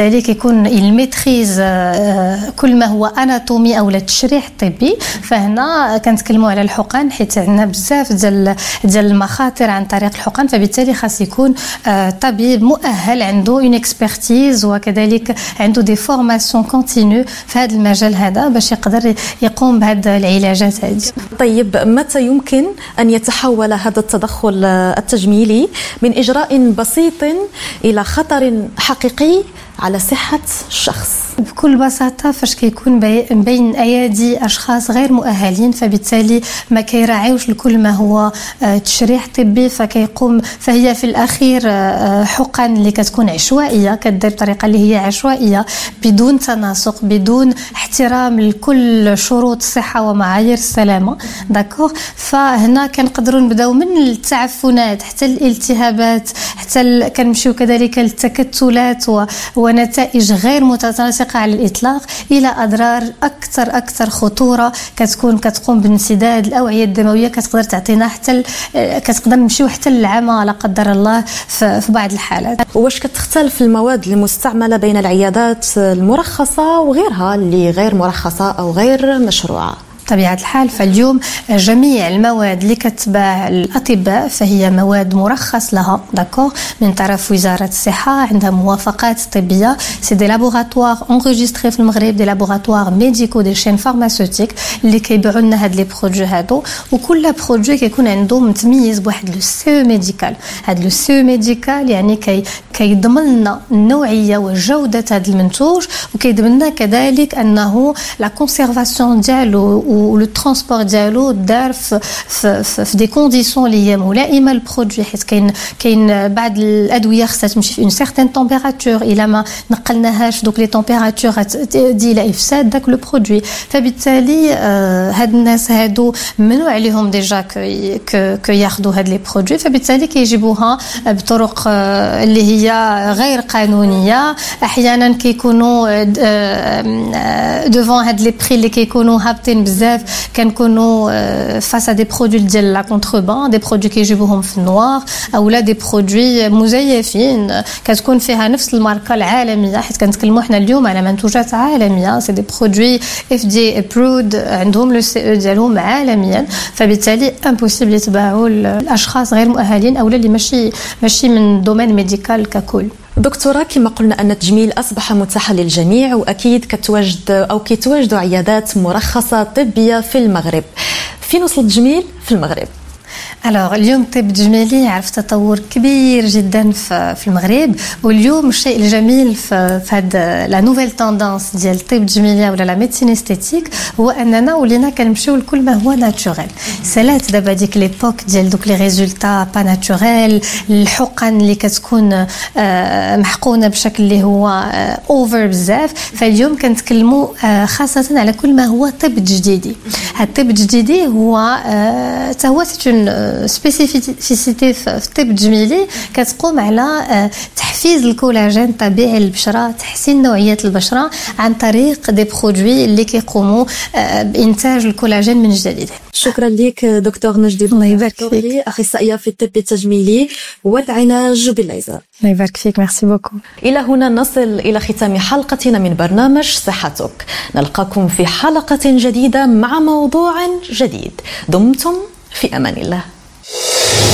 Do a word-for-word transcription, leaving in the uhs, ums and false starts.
فبالتالي كيكون الميتريز كل ما هو اناتومي او التشريح الطبي. فهنا كنتكلموا على الحقن حيت عندنا بزاف ديال ديال المخاطر عن طريق الحقن، فبالتالي خاص يكون طبيب مؤهل عنده اون اكسبرتيز وكذلك عنده دي فورماسيون كونتينيو في هذا المجال هذا باش يقدر يقوم بهذه العلاجات هذه. طيب متى يمكن أن يتحول هذا التدخل التجميلي من إجراء بسيط إلى خطر حقيقي على صحة الشخص؟ بكل بساطة فاش كيكون بين أيادي أشخاص غير مؤهلين، فبالتالي ما كيراعيوش لكل ما هو تشريح طبي، فكيقوم فهي في الأخير حقن اللي كتكون عشوائية، كدير بطريقة اللي هي عشوائية بدون تناسق، بدون احترام لكل شروط الصحة ومعايير السلامة. داكوغ، فهنا كنقدروا نبداو من التعفنات حتى الالتهابات، حتى كنمشيو كذلك للتكتلات و... ونتائج غير متناسقة على الإطلاق، إلى أضرار أكثر أكثر خطورة كتكون كتقوم بانسداد الأوعية الدموية، كتقدر تعطينا حتى كتقدر نمشيو حتى للعمى لا قدر الله في بعض الحالات. واش كتختلف المواد المستعملة بين العيادات المرخصة وغيرها اللي غير مرخصة أو غير مشروعة؟ بطبيعة الحال فاليوم جميع المواد اللي كتباع الأطباء فهي مواد مرخص لها، داكور، من طرف وزارة الصحة، عندها موافقات طبية. سي دي لابوراتوار انغيستري في المغرب، دي لابوراتوار ميديكو دي شين فارماسيوتيك اللي كيبيعوا لنا هاد لي برودوي هادو، وكل برودوي كيكون عنده متميز بواحد لو سي او ميديكال. هاد لو سي او ميديكال يعني كي كيضمن لنا النوعية وجودة هاد المنتوج، وكيضمن لنا كذلك أنه لا كونسيرفاسيون ديالو ولو ترانسبور ديالو دار في في في دي كونديسيون اللي هي ملائمه للبرودوي، حيت كاين كاين بعض الادويه خصها تمشي في اون سيغتان تمبيراتور، الا ما نقلناهاش دوك لي تمبيراتور غتدي الى افساد داك لو برودوي. فبالتالي آه هاد الناس هادو ممنوع عليهم ديجا كو ياخذوا هاد لي برودوي، فبالتالي كيجيبوها بطرق آه اللي هي غير قانونيه. احيانا كيكونوا دوفون هاد لي بري اللي كيكونوا هابطين بزاف، كنكونوا فاس دي برودوي ديال لا كونتربان، دي برودوي كيجيبوهم في النوار او لا دي برودوي مزيفين كتكون فيها نفس الماركه العالميه، حيت كنتكلموا حنا اليوم على منتوجات عالميه، سي دي برودوي اف دي ابرود، عندهم لو سي او ديالهم عالميا، فبالتالي امبوسيبل يتباعوا الاشخاص غير مؤهلين او اللي ماشي ماشي من دومين ميديكال ككل. دكتورة، كما قلنا أن التجميل أصبح متاحا للجميع، وأكيد كتواجد أو كيتواجدوا عيادات مرخصة طبية في المغرب. فين وصل التجميل في المغرب؟ الوغ اليوم الطب التجميلي عرف تطور كبير جدا في في المغرب، واليوم الشيء الجميل في هذا لا نوفيل توندانس ديال الطب التجميلي ولا لا ميديسين استيتيك هو اننا ولينا كنمشيو لكل ما هو ناتوريل. سالات دابا ديك ليبوك ديال دوك لي ريزولتا با ناتوريل، الحقن اللي كتكون محقونه بشكل اللي هو اوفر بزاف. فاليوم كنتكلموا خاصه على كل ما هو طب جديدي. هذا الطب الجديدي هو حتى هو سبيسيفيسيتي في الطب التجميلي كتقوم على تحفيز الكولاجين الطبيعي للبشره، تحسين نوعيه البشره عن طريق دي برودوي اللي كيقوموا بانتاج الكولاجين من جديد. شكرا لك دكتور نجدي، الله يبارك فيك، اخصائيه في الطب التجميلي والعلاج بالليزر. الله يبارك فيك، ميرسي بوكو. الى هنا نصل الى ختام حلقتنا من برنامج صحتك، نلقاكم في حلقه جديده مع موضوع جديد. دمتم في امان الله.